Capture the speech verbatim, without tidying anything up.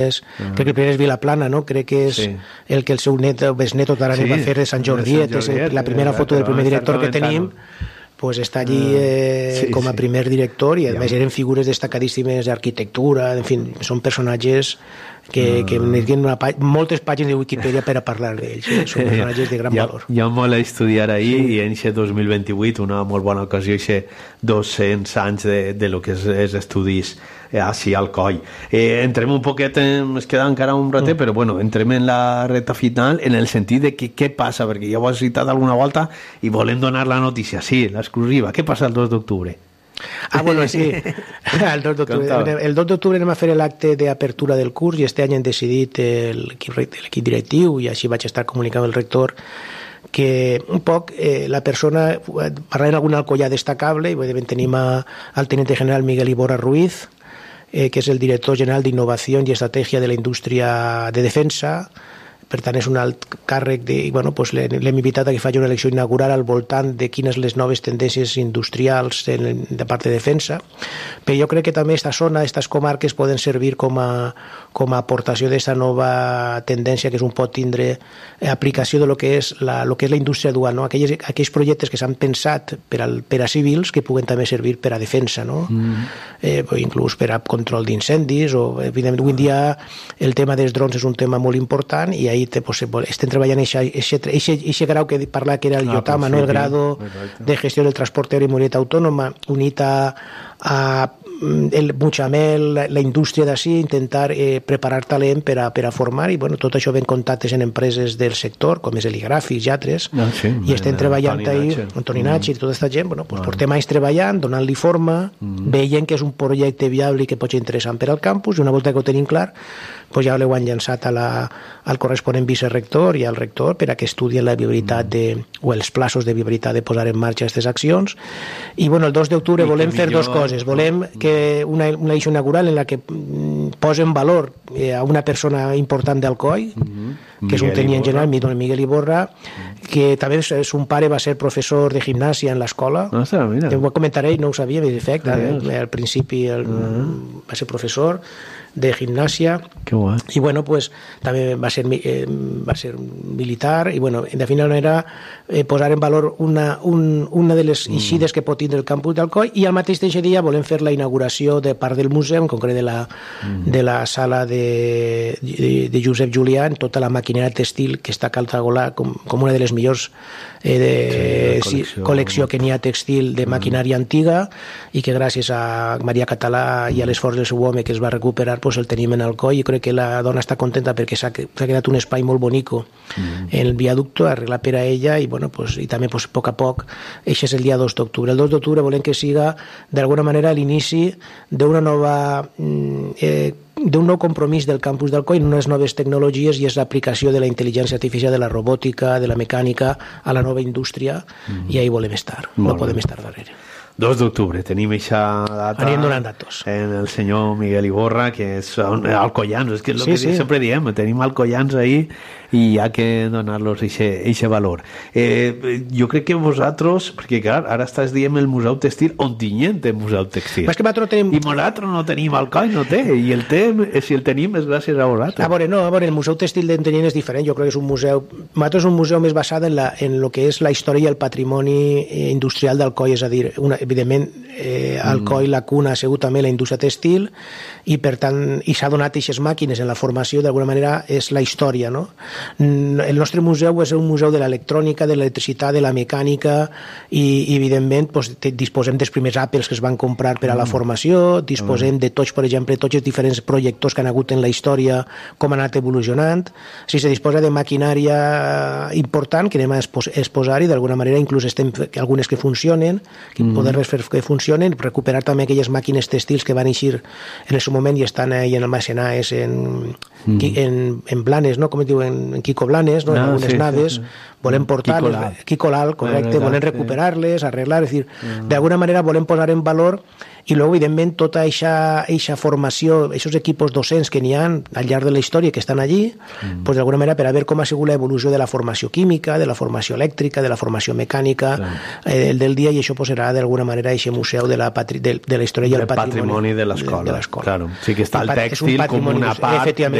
És, uh-huh. Crec que el primer és Vilaplana, no? Crec que és sí. el que el seu net o besnet ara sí, va fer de Sant Jordiet, de Sant Jordiet és la primera foto del primer director que tenim, pues està allí eh, sí, com a primer director i a més eren figures destacadíssimes d'arquitectura, en fi, són personatges que, que necessiten una pà- moltes pàgines de Wikipedia per a parlar d'ells, eh? Són personatges de gran ja, valor. Ja molt a estudiar ahir sí. I en aquest dos mil vint-i-vuit una molt bona ocasió, aquest dos-cents anys de, de lo que és, és estudis així al coll. Eh, entrem un poquet, en, es queda encara un ratet, mm. però bueno, entrem en la reta final en el sentit de que, què passa, perquè ja ho has citat alguna volta i volem donar la notícia, sí, l'exclusiva. Què passa el dos d'octubre? Ah, bueno, sí, el dos d'octubre. El dos d'octubre anem a fer l'acte d'apertura del curs i este any hem decidit l'equip directiu i així vaig estar comunicant amb el rector que un poc eh, la persona, parlant d'algun alcoià destacable, i tenim a, al tenente general Miguel Iborra Ruiz, eh, que és el director general d'Innovació i Estratègia de la Indústria de Defensa. Per tant és un alt càrrec de, i bueno, pues l'hem invitat a que faci una elecció inaugural al voltant de quines les noves tendències industrials en la part de defensa, però jo crec que també esta zona, aquestes comarques poden servir com a, com a aportació d'aquesta nova tendència que és un pot tindre aplicació de lo que és la, lo que és la indústria dual, no? Aquells, aquells projectes que s'han pensat per, al, per a civils que puguen també servir per a defensa, no? Mm. Eh, inclús per a control d'incendis o evidentment avui en dia el tema dels drons és un tema molt important i ahí te, pues, estem treballant aquest grau que parla que era el ah, IOTAMA, no? El grado exacte. De gestió del transporte aeri i mobilitat autònoma unit a, a el Mutxamel, la, la indústria d'ací, intentar eh, preparar talent per a, per a formar i bueno, tot això ven contactes en empreses del sector com és Eligràfics i altres ah, sí, i estem treballant ahí Antoni Natxer mm. i tota aquesta gent, bueno, pues, ah. portem anys treballant, donant-li forma mm. veient que és un projecte viable i que pot ser interessant per al campus i una volta que ho tenim clar pues ja l'heu llançat a la, al corresponent vicerector i al rector per a que estudien la viabilitat de, o els plaços de viabilitat de posar en marxa aquestes accions i bueno, el dos d'octubre volem fer millor... dues coses, volem que una, una edició inaugural en la que posen valor eh, a una persona important d'Alcoi mm-hmm. que és un tenient general, Miguel Iborra que també son pare va ser professor de gimnàsia en l'escola no, ho va comentar ell, no ho sabia en efecte, eh, al principi el, uh-huh. va ser professor de gimnàsia i bueno, pues també va ser, eh, va ser militar i bueno, de final manera eh, posar en valor una, un, una de les eixides mm. que pot tindre el campus d'Alcoi i al mateix dia volem fer la inauguració de part del museu, en concret de la, mm. de la sala de, de, de Josep Julià, tota la maquinària textil que està a Caltagolà com, com una de les millors eh, de, sí, col·lecció. col·lecció que n'hi ha textil de maquinària mm. antiga i que gràcies a Maria Català i a l'esforç del seu home que es va recuperar pues el tenim en Alcoi i crec que la dona està contenta perquè s'ha, s'ha quedat un espai molt bonico mm. en el viaducto, arreglat per a ella i, bueno, pues, i també pues, a poc a poc això és el dia dos d'octubre. El dos d'octubre volem que siga d'alguna manera l'inici d'una nova eh, d'un nou compromís del campus d'Alcoi en unes noves tecnologies i és l'aplicació de la intel·ligència artificial, de la robòtica, de la mecànica a la nova indústria mm. i ahí volem estar, molt no podem bé. Estar darrere. dos d'octubre, tenim aquesta data anirem donant datos en el senyor Miguel Iborra que és alcoians, és que és el sí, que sí. sempre diem, tenim alcoians ahí i hi ha que donar-los aquest valor. Eh, jo crec que vosaltres, perquè clar, ara estàs dient el Museu Textil on tinguem el Museu Textil és que tenim... i nosaltres no tenim Alcoi, no té, i el té, si el tenim és gràcies a vosaltres. A veure, no, a veure, el Museu Textil d'Ontinyent és diferent, jo crec que és un museu nosaltres és un museu més basat en, la, en lo que és la història i el patrimoni industrial d'Alcoi, és a dir, una, evidentment eh, Alcoi, la cuna ha sigut també la indústria textil i per tant, i s'ha donat aquestes màquines en la formació, d'alguna manera és la història, no? El nostre museu és un museu de l'electrònica, de l'electricitat, de la mecànica i, i evidentment pues, disposem dels primers Apples que es van comprar per a la formació, disposem de tots, per exemple, tots els diferents projectors que han hagut en la història, com han anat evolucionant, si se disposa de maquinària important que anem a exposar i d'alguna manera inclús estem algunes que funcionen, que mm. poder fer que funcionen, recuperar també aquelles màquines textils que van eixir en el seu moment i estan ahí en almacenades en, mm. en, en Blanes, no? Com es diu, en, en Quico Blanes, no? En no, algunes sí, naves, sí, sí. volem portar-les, Quico Lal, correcte, bueno, volem recuperar-les, arreglar, és dir, mm. d'alguna manera volem posar en valor i luego, evidentment, tota aquesta formació, aquests equipos docents que n'hi ha al llarg de la història que estan allí, mm. pues, d'alguna manera, per a veure com ha sigut l'evolució de la formació química, de la formació elèctrica, de la formació mecànica, eh, del dia, i això pues, serà d'alguna manera aquest museu de la, patri, de, de la història i el patrimoni, patrimoni de l'escola. De, de claro. Sí que està el tèxtil com una part